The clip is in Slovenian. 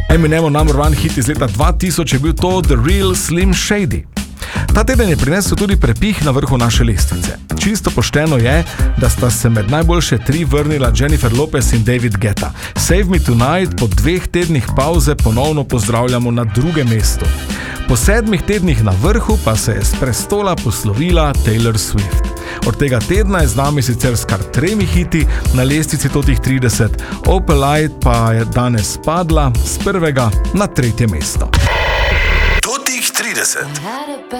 Eminemov number one hit iz leta 2000 je bil to The Real Slim Shady. Ta teden je prinesel tudi prepih na vrhu naše lestvice. Čisto pošteno je, da sta se med najboljše 3 vrnila Jennifer Lopez in David Guetta. Save Me Tonight po 2 tednih pauze ponovno pozdravljamo na 2. mestu. Po 7 tednih na vrhu pa se je s prestola poslovila Taylor Swift. Od tega tedna je z nami sicer s kar 3 hiti na lestvici totih 30, Opalite pa je danes padla z 1. na 3. mesto. Totih 30.